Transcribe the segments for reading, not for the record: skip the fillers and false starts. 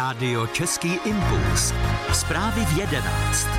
Rádio Český impuls. Zprávy v 11.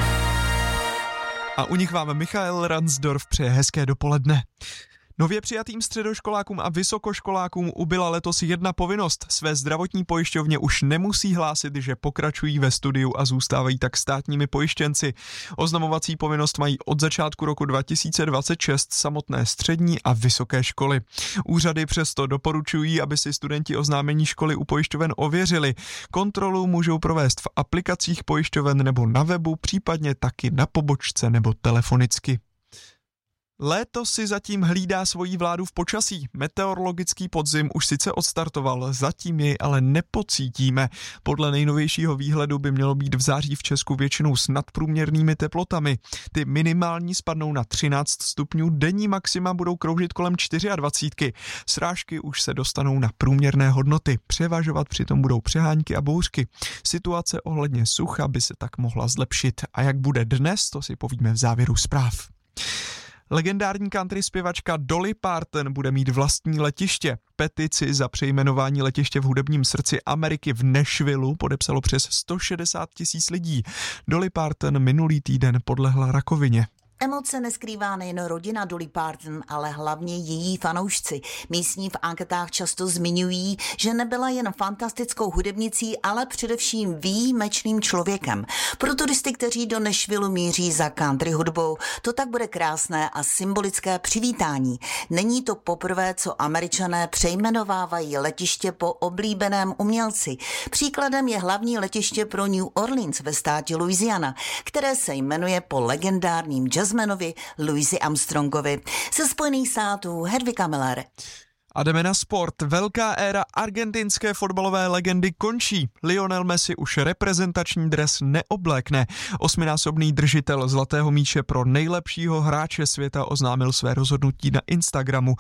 A u nich vám Michael Ransdorf přeje hezké dopoledne. Nově přijatým středoškolákům a vysokoškolákům ubyla letos jedna povinnost. Své zdravotní pojišťovně už nemusí hlásit, že pokračují ve studiu a zůstávají tak státními pojištěnci. Oznamovací povinnost mají od začátku roku 2026 samotné střední a vysoké školy. Úřady přesto doporučují, aby si studenti oznámení školy u pojišťoven ověřili. Kontrolu můžou provést v aplikacích pojišťoven nebo na webu, případně taky na pobočce nebo telefonicky. Léto si zatím hlídá svoji vládu v počasí. Meteorologický podzim už sice odstartoval, zatím jej ale nepocítíme. Podle nejnovějšího výhledu by mělo být v září v Česku většinou s nadprůměrnými teplotami. Ty minimální spadnou na 13 stupňů, denní maxima budou kroužit kolem 24. Srážky už se dostanou na průměrné hodnoty. Převažovat přitom budou přehánky a bouřky. Situace ohledně sucha by se tak mohla zlepšit. A jak bude dnes, to si povíme v závěru zpráv. Legendární country zpěvačka Dolly Parton bude mít vlastní letiště. Petici za přejmenování letiště v hudebním srdci Ameriky v Nashvillu podepsalo přes 160 000 lidí. Dolly Parton minulý týden podlehla rakovině. Emoce neskrývá nejen rodina Dolly Parton, ale hlavně její fanoušci. Místní v anketách často zmiňují, že nebyla jen fantastickou hudebnicí, ale především výjimečným člověkem. Pro turisty, kteří do Nashvillu míří za country hudbou, to tak bude krásné a symbolické přivítání. Není to poprvé, co Američané přejmenovávají letiště po oblíbeném umělci. Příkladem je hlavní letiště pro New Orleans ve státě Louisiana, které se jmenuje po legendárním jazzmanovi Louisi Armstrongovi. Ze Spojených států Hedvika Miller. A jdeme na sport. Velká éra argentinské fotbalové legendy končí. Lionel Messi už reprezentační dres neoblékne. 8násobný držitel zlatého míče pro nejlepšího hráče světa oznámil své rozhodnutí na Instagramu.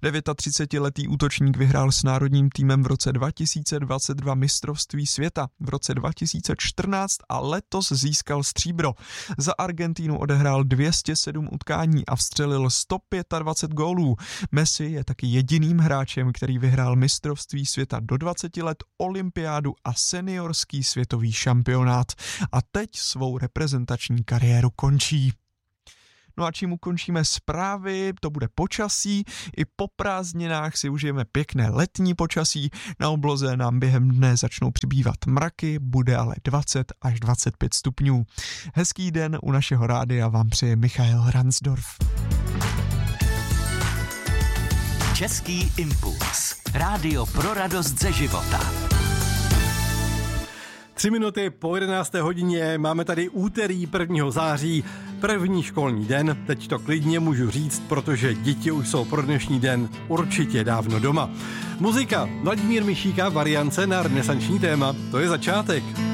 39letý útočník vyhrál s národním týmem v roce 2022 mistrovství světa, v roce 2014 a letos získal stříbro. Za Argentínu odehrál 207 utkání a vstřelil 125 gólů. Messi je taky jediným hráčem, který vyhrál mistrovství světa do 20 let, olympiádu a seniorský světový šampionát. A teď svou reprezentační kariéru končí. No a čím ukončíme zprávy, to bude počasí. I po prázdninách si užijeme pěkné letní počasí. Na obloze nám během dne začnou přibývat mraky, bude ale 20 až 25 stupňů. Hezký den u našeho rádia vám přeje Michael Ransdorf. Český impuls. Rádio pro radost ze života. 3 minuty po 11. hodině, máme tady úterý 1. září, první školní den, teď to klidně můžu říct, protože děti už jsou pro dnešní den určitě dávno doma. Muzika Vladimír Mišíka, variance na renesanční téma, to je začátek.